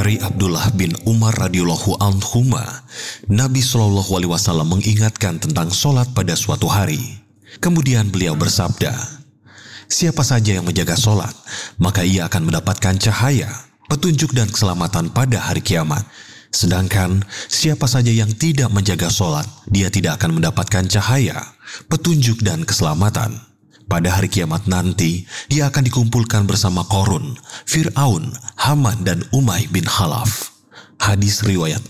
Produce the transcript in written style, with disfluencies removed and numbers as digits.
Dari Abdullah bin Umar radhiyallahu anhuma, Nabi Shallallahu alaihi wasallam mengingatkan tentang sholat pada suatu hari. Kemudian beliau bersabda, "Siapa saja yang menjaga sholat, maka ia akan mendapatkan cahaya, petunjuk dan keselamatan pada hari kiamat. Sedangkan siapa saja yang tidak menjaga sholat, dia tidak akan mendapatkan cahaya, petunjuk dan keselamatan. Pada hari kiamat nanti, dia akan dikumpulkan bersama Qarun, Fir'aun, Haman dan Umayy bin Khalaf." Hadis riwayat